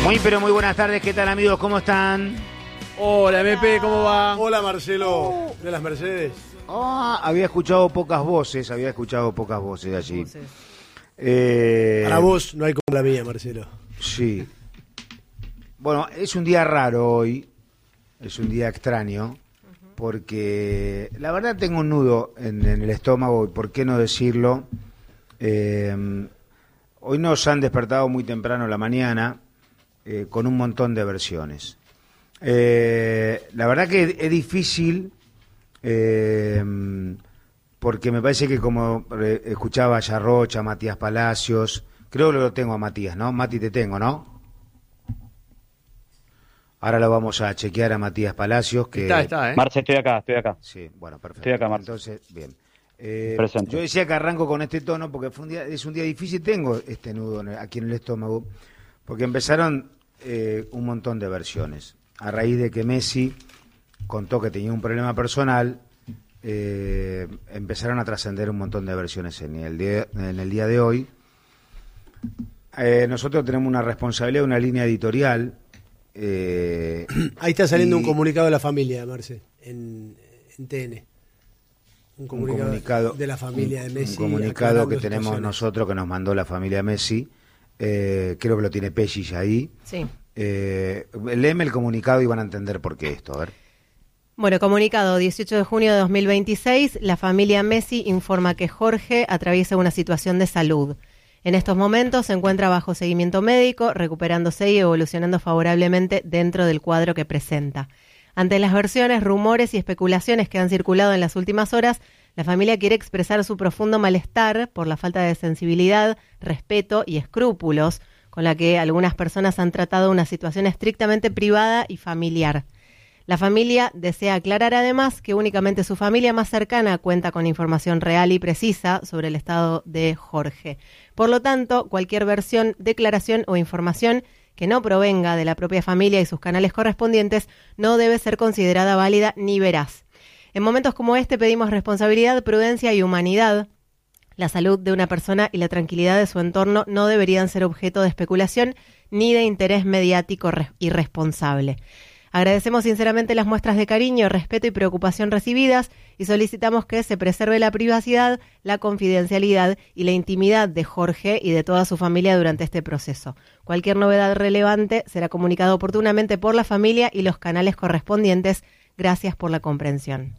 Muy pero muy buenas tardes, ¿qué tal amigos? ¿Cómo están? Hola MP, ¿cómo va? Hola Marcelo, de las Mercedes. Había escuchado pocas voces allí. Para vos no hay como la mía, Marcelo. Sí. Bueno, es un día raro hoy, es un día extraño, porque la verdad tengo un nudo en el estómago, y por qué no decirlo. Hoy nos han despertado muy temprano en la mañana con un montón de versiones. La verdad que es difícil, porque me parece que como escuchaba a Yarrocha, a Matías Palacios, creo que lo tengo a Matías, ¿no? Mati, te tengo, ¿no? Ahora lo vamos a chequear a Matías Palacios. Que... Está, ¿eh? Marce, estoy acá. Sí, bueno, perfecto. Estoy acá, Marce. Entonces, bien. Presente. Yo decía que arranco con este tono porque es un día difícil, tengo este nudo aquí en el estómago, porque empezaron un montón de versiones. A raíz de que Messi contó que tenía un problema personal, empezaron a trascender un montón de versiones en el día de hoy. Nosotros tenemos una responsabilidad, una línea editorial. Ahí está saliendo un comunicado de la familia, Marce, en TN. Un comunicado de la familia de Messi. Un comunicado que tenemos nosotros, que nos mandó la familia Messi. Creo que lo tiene Pellis ahí. Sí. Léeme el comunicado y van a entender por qué esto, a ver. Bueno, comunicado 18 de junio de 2026, la familia Messi informa que Jorge atraviesa una situación de salud. En estos momentos se encuentra bajo seguimiento médico, recuperándose y evolucionando favorablemente dentro del cuadro que presenta. Ante las versiones, rumores y especulaciones que han circulado en las últimas horas, la familia quiere expresar su profundo malestar por la falta de sensibilidad, respeto y escrúpulos con la que algunas personas han tratado una situación estrictamente privada y familiar. La familia desea aclarar además que únicamente su familia más cercana cuenta con información real y precisa sobre el estado de Jorge. Por lo tanto, cualquier versión, declaración o información que no provenga de la propia familia y sus canales correspondientes no debe ser considerada válida ni veraz. En momentos como este pedimos responsabilidad, prudencia y humanidad. La salud de una persona y la tranquilidad de su entorno no deberían ser objeto de especulación ni de interés mediático irresponsable. Agradecemos sinceramente las muestras de cariño, respeto y preocupación recibidas y solicitamos que se preserve la privacidad, la confidencialidad y la intimidad de Jorge y de toda su familia durante este proceso. Cualquier novedad relevante será comunicada oportunamente por la familia y los canales correspondientes. Gracias por la comprensión.